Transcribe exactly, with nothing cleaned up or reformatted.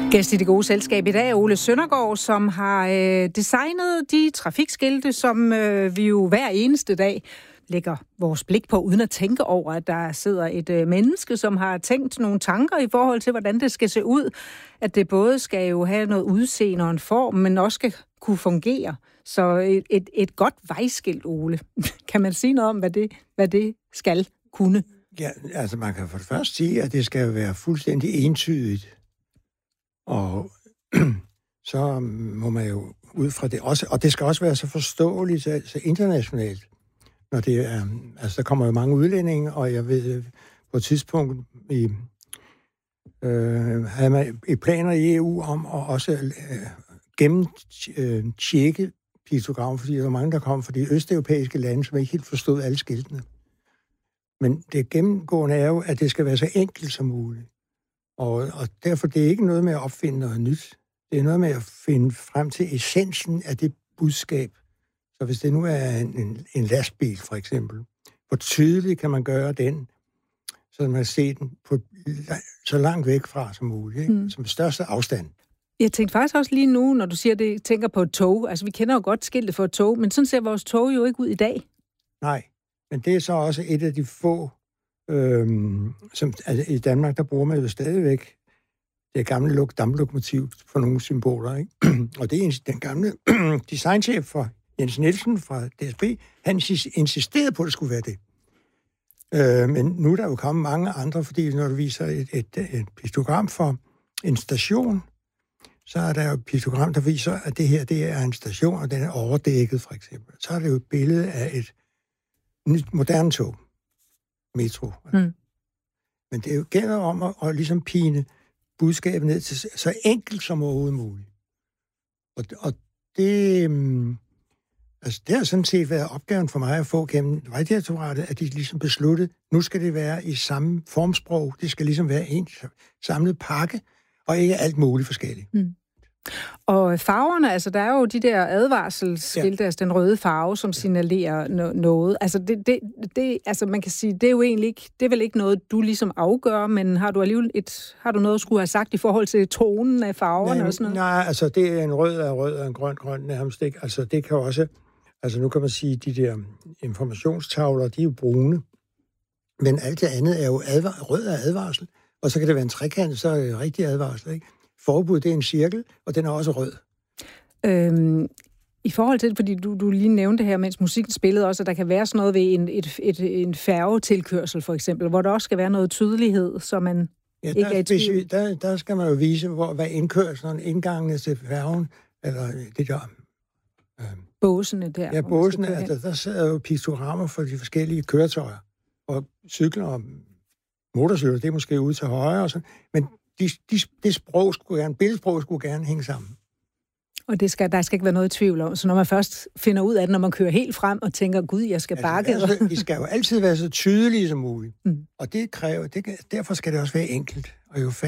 Gæst i Det Gode Selskab i dag er Ole Søndergaard, som har øh, designet de trafikskilte, som øh, vi jo hver eneste dag lægger vores blik på, uden at tænke over, at der sidder et øh, menneske, som har tænkt nogle tanker i forhold til, hvordan det skal se ud. At det både skal jo have noget udseende og en form, men også skal kunne fungere. Så et, et, et godt vejskilt, Ole. Kan man sige noget om, hvad det, hvad det skal kunne? Ja, altså man kan for det første sige, at det skal være fuldstændig entydigt. Og så må man jo ud fra det også, og det skal også være så forståeligt, så, så internationalt. Når det er, altså der kommer jo mange udlændinge, og jeg ved på et tidspunkt i, øh, havde man i planer i E U om at også øh, gennemtjekke piktogrammer, fordi der var mange, der kom fra de østeuropæiske lande, som ikke helt forstod alle skiltene. Men det gennemgående er jo, at det skal være så enkelt som muligt. Og, og derfor det er ikke noget med at opfinde noget nyt. Det er noget med at finde frem til essensen af det budskab. Så hvis det nu er en, en, en lastbil, for eksempel, hvor tydeligt kan man gøre den, så man kan se den på, så langt væk fra som muligt, ikke? Mm. Som største afstand. Jeg tænkte faktisk også lige nu, når du siger det, tænker på et tog. Altså, vi kender jo godt skiltet for et tog, men sådan ser vores tog jo ikke ud i dag. Nej, men det er så også et af de få, øhm, som altså, i Danmark, der bruger man jo stadigvæk det gamle damplokomotiv for nogle symboler, ikke? Og det er den gamle designchef for Jens Nielsen fra D S B, han insisterede på, at det skulle være det. Øh, men nu er der jo kommet mange andre, fordi når du viser et, et, et piktogram for en station, så er der jo et piktogram, der viser, at det her det er en station, og den er overdækket, for eksempel. Så er det jo et billede af et nyt, moderne tog. Metro. Mm. Men det gælder om at, at ligesom pine budskabet ned til så enkelt som overhovedet muligt. Og, og det... Altså, det har sådan set været opgaven for mig at få gennem Vejdirektoratet, at de ligesom besluttede, nu skal det være i samme formsprog, det skal ligesom være en samlet pakke, og ikke alt muligt forskelligt. Mm. Og farverne, altså der er jo de der advarselsskilte, ja. Altså den røde farve, som signalerer no- noget. Altså, det, det, det, altså man kan sige, det er jo egentlig ikke, det er vel ikke noget, du ligesom afgør, men har du alligevel et, har du noget at skulle have sagt i forhold til tonen af farverne nej, og sådan noget? Nej, altså det er en rød er rød og en grøn grøn nærmest ikke. Altså det kan også, altså nu kan man sige, de der informationstavler, de er jo brune, men alt det andet er jo advar- rød er advarsel, og så kan det være en trekant, så er det rigtig advarsel, ikke? Forbud, det er en cirkel, og den er også rød. Øhm, I forhold til, fordi du, du lige nævnte her, mens musikken spillede også, at der kan være sådan noget ved en, et, et, en færgetilkørsel, for eksempel, hvor der også skal være noget tydelighed, så man ja, ikke der, er i tvivl. Der, der skal man jo vise, hvor, hvad indkørslen, indgangene til færgen, eller det der... Øh, båsene der. Ja, båsene, altså, der sidder jo piktogrammer for de forskellige køretøjer, og cykler og motorcykler, det er måske ude til højre og sådan, men De, de, det sprog skulle gerne, billedsprog skulle gerne hænge sammen. Og det skal, der skal ikke være noget i tvivl om. Så når man først finder ud af det, når man kører helt frem og tænker, gud, jeg skal altså, bakke. Altså, de skal jo altid være så tydelige som muligt. Mm. Og det kræver, det, derfor skal det også være enkelt. Og jo